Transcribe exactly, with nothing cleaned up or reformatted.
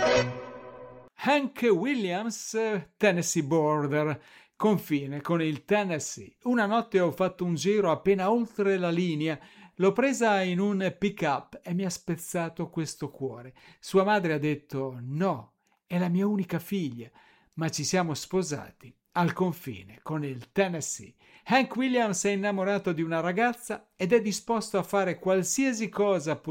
Hank Williams, Tennessee Border, confine con il Tennessee. Una notte ho fatto un giro appena oltre la linea, l'ho presa in un pick-up e mi ha spezzato questo cuore. Sua madre ha detto no, è la mia unica figlia, ma ci siamo sposati al confine con il Tennessee. Hank Williams è innamorato di una ragazza ed è disposto a fare qualsiasi cosa pur